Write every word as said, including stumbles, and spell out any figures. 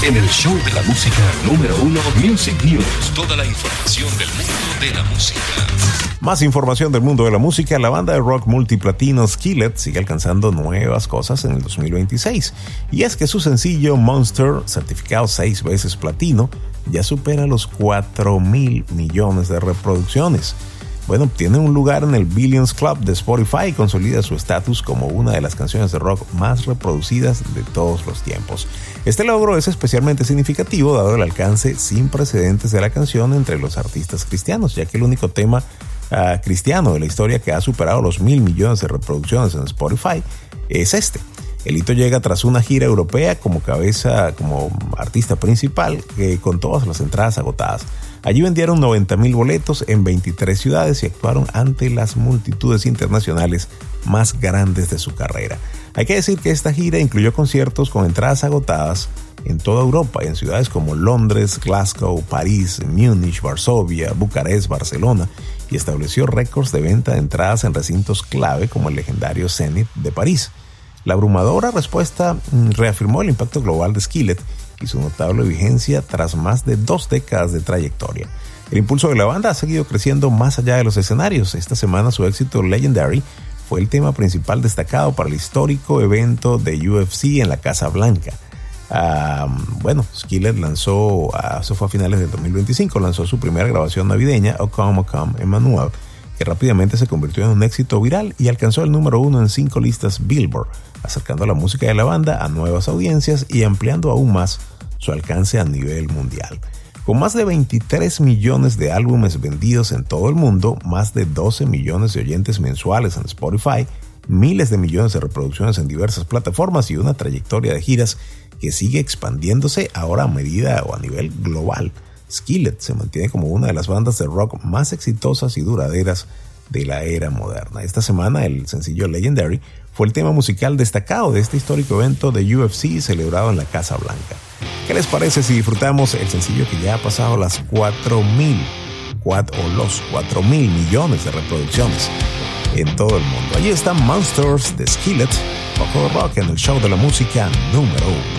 en el show de la música número uno, Music News. Toda la información del mundo de la música. Más información del mundo de la música. La banda de rock multiplatino Skillet sigue alcanzando nuevas cosas en el dos mil veintiséis. Y es que su sencillo Monster, certificado seis veces platino, ya supera los cuatro mil millones de reproducciones. Bueno, obtiene un lugar en el Billions Club de Spotify y consolida su estatus como una de las canciones de rock más reproducidas de todos los tiempos. Este logro es especialmente significativo dado el alcance sin precedentes de la canción entre los artistas cristianos, ya que el único tema uh, cristiano de la historia que ha superado los mil millones de reproducciones en Spotify es este. El hito llega tras una gira europea como cabeza, como artista principal, eh, con todas las entradas agotadas. Allí vendieron noventa mil boletos en veintitrés ciudades y actuaron ante las multitudes internacionales más grandes de su carrera. Hay que decir que esta gira incluyó conciertos con entradas agotadas en toda Europa, en ciudades como Londres, Glasgow, París, Múnich, Varsovia, Bucarest, Barcelona, y estableció récords de venta de entradas en recintos clave como el legendario Zenit de París. La abrumadora respuesta reafirmó el impacto global de Skillet y su notable vigencia tras más de dos décadas de trayectoria. El impulso de la banda ha seguido creciendo más allá de los escenarios. Esta semana su éxito Legendary fue el tema principal destacado para el histórico evento de U F C en la Casa Blanca. Uh, bueno, Skillet lanzó, uh, eso fue a finales del dos mil veinticinco, lanzó su primera grabación navideña, O Come, O Come, Emmanuel, que rápidamente se convirtió en un éxito viral y alcanzó el número uno en cinco listas Billboard, acercando la música de la banda a nuevas audiencias y ampliando aún más su alcance a nivel mundial. Con más de veintitrés millones de álbumes vendidos en todo el mundo, más de doce millones de oyentes mensuales en Spotify, miles de millones de reproducciones en diversas plataformas y una trayectoria de giras que sigue expandiéndose ahora a medida o a nivel global, Skillet se mantiene como una de las bandas de rock más exitosas y duraderas de la era moderna. Esta semana el sencillo Legendary fue el tema musical destacado de este histórico evento de U F C celebrado en la Casa Blanca. ¿Qué les parece si disfrutamos el sencillo que ya ha pasado las cuatro mil o los cuatro mil millones de reproducciones en todo el mundo? Allí está Monsters de Skillet, Poco Rock en el show de la música número uno.